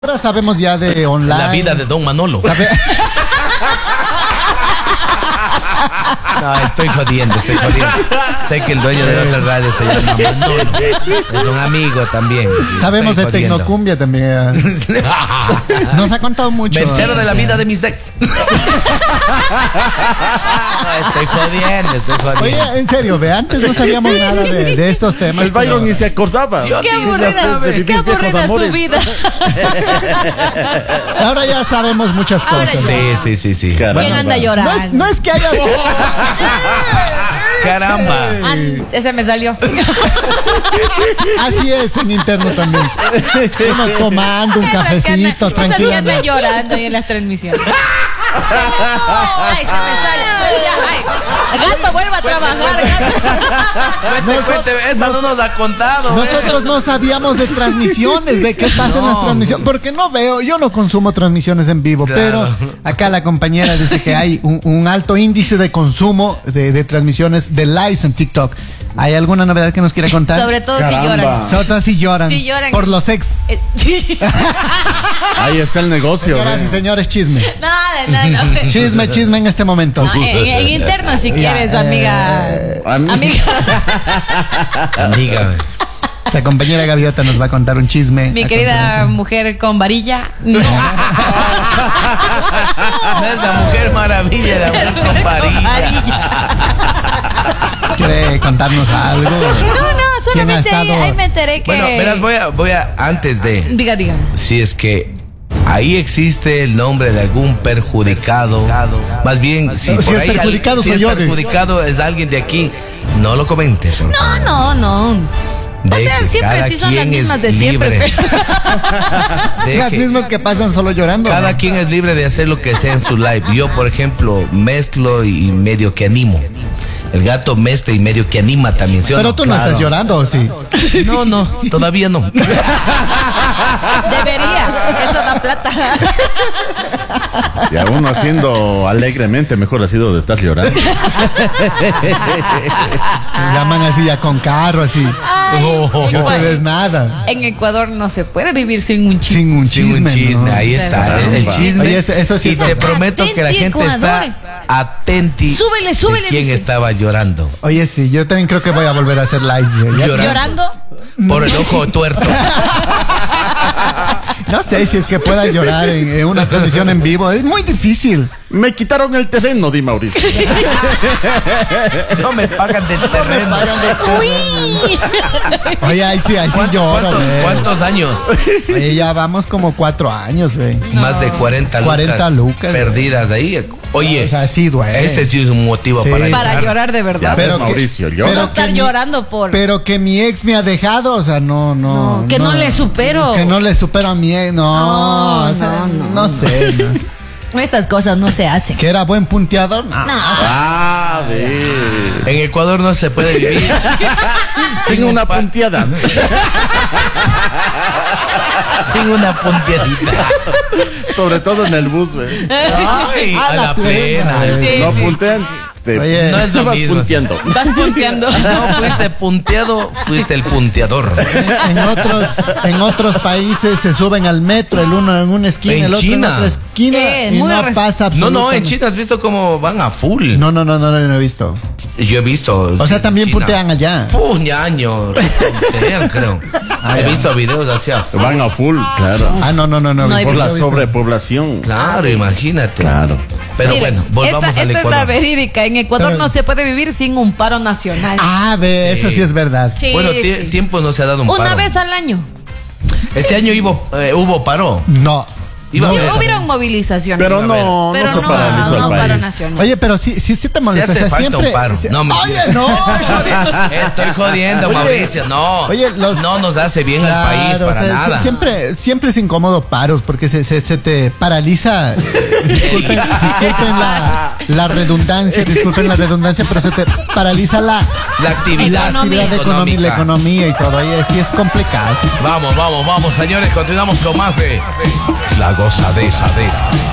Ahora sabemos ya de online. La vida de Don Manolo. No, estoy jodiendo. Sé que el dueño de otra radio se llama Manolo. Es un amigo también. Sí, sabemos de Tecnocumbia también. Nos ha contado mucho. Me entero de la vida de mis ex. No, estoy jodiendo. Oye, en serio, antes no sabíamos nada de estos temas. El Byron ni se acordaba. Qué aburrida su vida. Ahora ya sabemos muchas cosas. Sí. ¿Quién anda llorando? No es que haya... Caramba. Ese me salió. Así es en interno también. Uno tomando un cafecito, tranquilo. Anda llorando ahí en las transmisiones. Ay, se me sale. Gato, vuelva a trabajar. Cuente, esa no nos ha contado. Nosotros no sabíamos de transmisiones, de qué pasa en las transmisiones, porque yo no consumo transmisiones en vivo, pero acá la compañera dice que hay un alto índice de consumo de transmisiones de lives en TikTok. ¿Hay alguna novedad que nos quiera contar? Sobre todo si lloran. Sobre todo si lloran. Por los ex. Ahí está el negocio. Señoras y señores, chisme. No. Chisme en este momento. No, en interno si quieres, amiga. Amiga. La compañera Gaviota nos va a contar un chisme. Mi querida mujer con varilla. No. No es la Mujer Maravilla, la mujer con varilla. ¿Quiere contarnos algo? No, solamente ahí me enteré que... Bueno, verás, voy a antes de... Diga. Si es que ahí existe el nombre de algún perjudicado, más bien, si por ahí perjudicado si es perjudicado es alguien de aquí, no lo comente. No. O sea, siempre sí son las mismas de siempre. Las mismas que pasan solo llorando. Cada quien es libre de hacer lo que sea en su live. Yo, por ejemplo, mezclo y medio que animo. El gato mezcla y medio que anima también, ¿sí o no? Pero tú no estás llorando, ¿o sí? No, todavía no. Debería, eso da plata. Y aún haciendo alegremente, mejor ha sido de estar llorando. Llaman así ya con carro, así. Y ustedes nada. En Ecuador no se puede vivir sin un chisme. Sin un chisme. ¿no? Ahí está, el chisme. Oye, eso sí, y te prometo que la gente está atenti. Súbele. De quién estaba llorando. Oye, sí, yo también creo que voy a volver a hacer live. ¿Llorando? Por el ojo tuerto. No sé si es que pueda llorar en una transmisión en vivo. Es muy difícil. Me quitaron el terreno, di Mauricio. No me pagan del terreno. Uy. Oye, ahí sí lloro. ¿Cuántos años? Oye, ya vamos como 4 años, güey. Más de 40 lucas perdidas ahí. Oye, o sea, sí duele. Ese sí es un motivo para llorar de verdad. Pero Mauricio, no estar llorando por... Pero que mi ex me ha dejado, o sea, no. Que no le supero. Que no le supero a mi ex, no sé. Esas cosas no se hacen. ¿Que era buen punteador? No. En Ecuador no se puede vivir sin una punteada. Sin una punteadita. Sobre todo en el bus, güey. Ay, a la plena. No puntean. Oye, no es lo mismo. Vas punteando. No fuiste punteado, fuiste el punteador. En otros países se suben al metro, el uno en una esquina, el otro China. en otra esquina, y no pasa absolutamente. No, en China has visto cómo van a full. No he visto. Yo he visto. O sea, también puntean allá. Ñaño. Puntean, creo. He visto videos hacia full. Van a full, claro. No. Por la sobrepoblación. Claro, imagínate. Claro. Pero bueno, volvamos al Esta Ecuador. es la verídica. En Ecuador no se puede vivir sin un paro nacional. Eso sí es verdad. Sí, bueno, tiempo no se ha dado un paro. Una vez al año. Este año hubo paro. No. Hubieron movilizaciones. Pero no se paralizó el paro país. nacional. Oye, pero sí te molesta. Se hace falta un paro. Oye, no. Estoy jodiendo, Mauricio. No. Oye, no nos hace bien al país para nada. Siempre es incómodo paros porque se te paraliza. Disculpen la redundancia, pero se te paraliza la actividad la economía y todo. Oye, sí es complicado. Vamos, señores, continuamos con más de La Gozadera.